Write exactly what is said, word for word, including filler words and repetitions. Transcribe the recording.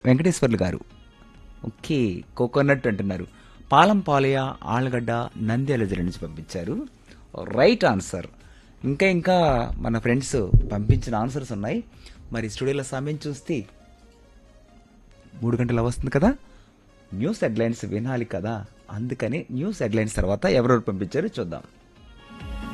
వెంకటేశ్వర్లు గారు. Okay. Coconut అంటున్నారు. పాలం పాలయ, ఆళ్ళగడ్డ, నంద్యాల జిల్లా నుంచి పంపించారు. Right answer. ఇంకా ఇంకా మన ఫ్రెండ్స్ పంపించిన ఆన్సర్స్ ఉన్నాయి. మరి స్టూడియోలో సమయం చూస్తే మూడు గంటలు వస్తుంది కదా, న్యూస్ హెడ్లైన్స్ వినాలి కదా, అందుకని న్యూస్ హెడ్లైన్స్ తర్వాత ఎవరెవరు పంపించారో చూద్దాం.